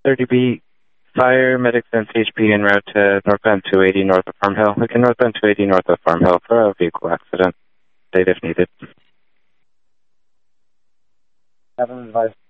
30B. Fire medics and CHP en route to northbound 280 north of Farm Hill. Look in northbound 280 north of Farm Hill for a vehicle accident. Date if needed. Have them advised.